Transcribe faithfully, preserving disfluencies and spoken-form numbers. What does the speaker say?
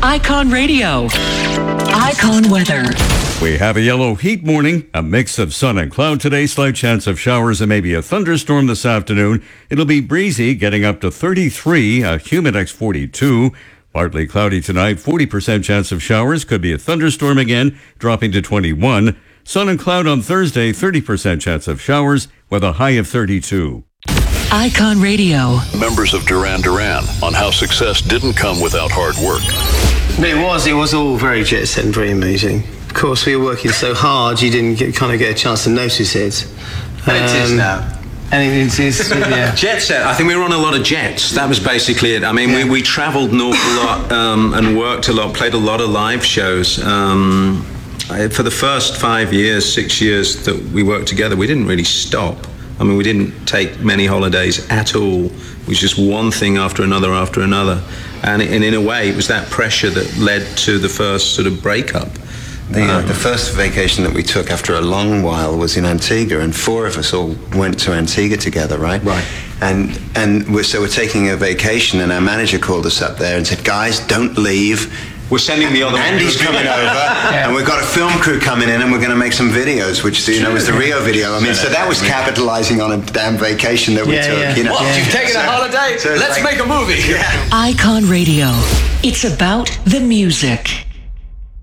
Icon Radio. Icon Weather. We have a yellow heat morning, a mix of sun and cloud today, slight chance of showers and maybe a thunderstorm this afternoon. It'll be breezy, getting up to thirty-three, a humid forty-two. Partly cloudy tonight, forty percent chance of showers, could be a thunderstorm again, dropping to twenty-one. Sun and cloud on Thursday, thirty percent chance of showers with a high of thirty-two. Icon Radio. Members of Duran Duran on how success didn't come without hard work. It was, it was all very jet set and very amazing. Of course, we were working so hard, you didn't get, kind of get a chance to notice it. But um, it is now. And it is, yeah. Jet set. I think we were on a lot of jets. That was basically it. I mean, yeah. we, we travelled an awful lot um, and worked a lot, played a lot of live shows. Um, I, for the first five years, six years that we worked together, we didn't really stop. I mean, we didn't take many holidays at all. It was just one thing after another after another. And, and in a way, it was that pressure that led to the first sort of breakup. The, uh, the first vacation that we took after a long while was in Antigua, and four of us all went to Antigua together, right? Right. And and we're, so we're taking a vacation, and our manager called us up there and said, "Guys, don't leave. We're sending the other Andy's coming over, yeah. and we've got a film crew coming in, and we're going to make some videos," which, you know, was the Rio video. I mean, so that was capitalizing on a damn vacation that we yeah, took. Yeah. You know, what? Yeah. You've taken so, a holiday? So Let's like, make a movie. Yeah. Icon Radio. It's about the music.